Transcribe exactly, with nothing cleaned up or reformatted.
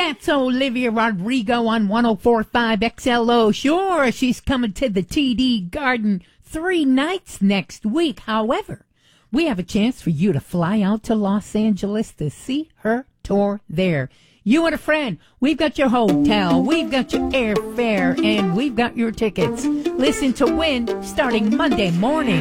That's Olivia Rodrigo on one oh four point five X L O. Sure, she's coming to the T D Garden three nights next week. However, we have a chance for you to fly out to Los Angeles to see her tour there. You and a friend, we've got your hotel, we've got your airfare, and we've got your tickets. Listen to win starting Monday morning.